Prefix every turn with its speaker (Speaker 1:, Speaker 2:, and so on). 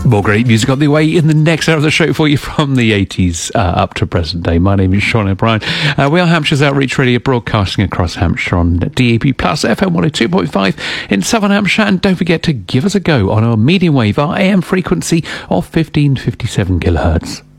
Speaker 1: More great music on the way in the next hour of the show for you from the 80s up to present day. My name is Sean O'Brien. We are Hampshire's Outreach Radio, broadcasting across Hampshire on DAB Plus, FM 102.5 in Southern Hampshire. And don't forget to give us a go on our medium wave, our AM frequency of 1557 kilohertz.